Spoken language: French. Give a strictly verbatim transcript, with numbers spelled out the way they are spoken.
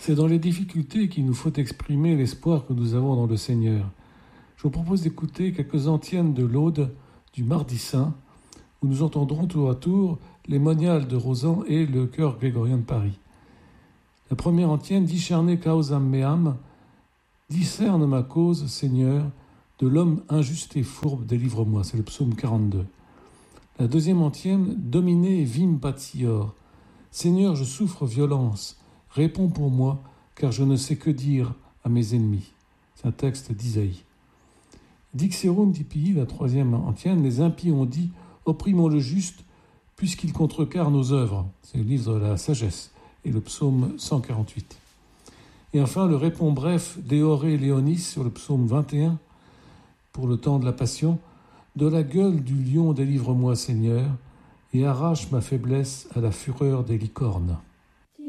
C'est dans les difficultés qu'il nous faut exprimer l'espoir que nous avons dans le Seigneur. Je vous propose d'écouter quelques antiennes de l'Aude du Mardi Saint, où nous entendrons tour à tour les moniales de Rosan et le chœur grégorien de Paris. La première antienne, discerne causam meam, discerne ma cause, Seigneur, de l'homme injuste et fourbe, délivre-moi. C'est le psaume quarante-deux. La deuxième antienne, domine vim patior. Seigneur, je souffre violence, réponds pour moi, car je ne sais que dire à mes ennemis. C'est un texte d'Isaïe. Dixerum dipii, la troisième antienne, les impies ont dit, opprimons le juste, puisqu'il contrecarre nos œuvres. C'est le livre de la sagesse et le psaume cent quarante-huit. Et enfin, le répond bref d'Éoré Léonis sur le psaume vingt et un, pour le temps de la Passion, de la gueule du lion délivre-moi, Seigneur, et arrache ma faiblesse à la fureur des licornes.